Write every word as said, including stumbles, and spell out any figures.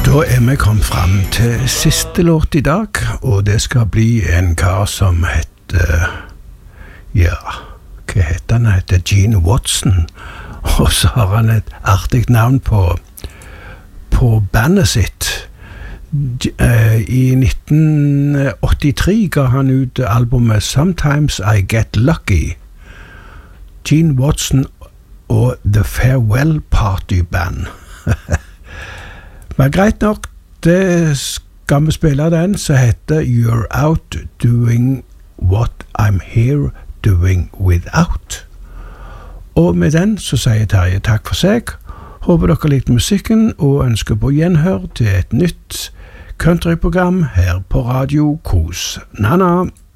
Da er vi kommet frem til siste låt i dag, og det skal bli en kar som heter, ja, hva heter han? Han heter Gene Watson, og så har han et artig navn på, på bandet sitt. I nitten åttitre ga han ut albumet Sometimes I Get Lucky. Gene Watson og The Farewell Party Band. Men greit nok, det skal vi spille den, som heter You're Out Doing What I'm Here Doing Without. Og med den så sier Terje takk for seg. Håper dere likte musikken og ønsker på gjenhør til et nytt countryprogram her på Radio Kos. Nana!